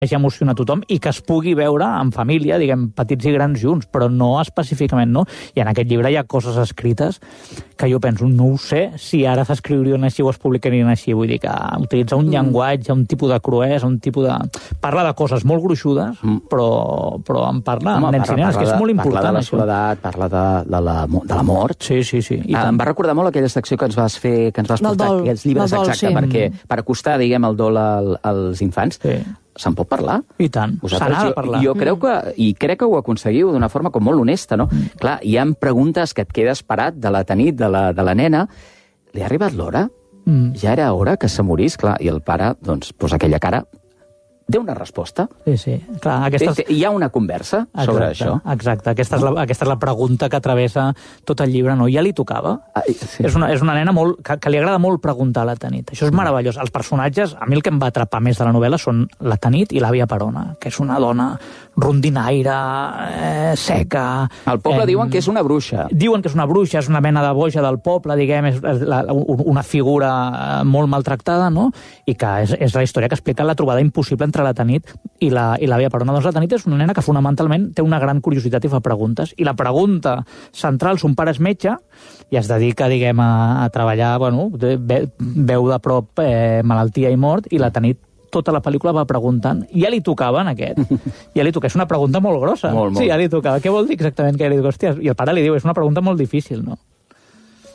hagi emocionat tothom i que es pugui veure en família, diguem, petits i grans junts, però no específicament, no? I en aquest llibre hi ha coses escrites que jo penso, no ho sé si ara s'escriurien així o es publicarien així, vull dir que utilitza un llenguatge, un tipus de cruesa, un tipus de... Parla de coses molt gruixudes, però en parla amb nens i nenes, que és molt important. Parla de la soledat, parla de la mort. Sí. Em va recordar molt aquella secció que ens vas fer, que ens vas portar aquests llibres, exacte, perquè per acostar, diguem, el dol als infants, se'n pot parlar? I tant, se n'ha de parlar. Jo crec que ho aconseguiu d'una forma com molt honesta, no? Clar, hi ha preguntes que et quedes parat de la Tanit, de la nena. Li ha arribat l'hora? Ja era hora que se morís? Clar, i el pare, doncs, posa aquella cara, té una resposta. Sí. Clar, hi ha una conversa sobre això. Exacte. Aquesta és la pregunta que travessa tot el llibre, no? Ja li tocava. Sí. És una nena que li agrada molt preguntar a la Tanit. Això és meravellós. Els personatges, a mi el que em va atrapar més de la novel·la són la Tanit i l'àvia Perona, que és una dona rondinaire, seca... Al poble diuen que és una bruixa. Diuen que és una bruixa, és una mena de boja del poble, diguem, és una figura molt maltractada, no? I que és la història que explica la trobada impossible entre la Tanit i l'àvia Perona. Doncs la Tanit és una nena que fonamentalment té una gran curiositat i fa preguntes. I la pregunta central, son pare és metge, i es dedica, diguem, a treballar, veu de prop malaltia i mort, i la Tanit tota la pel·lícula va preguntant. Ja li tocava en aquest. Ja li tocava. És una pregunta molt grossa. Molt. Sí, ja li tocava. Què vol dir exactament que ja li tocava? Hòstia, i el pare li diu, és una pregunta molt difícil, no?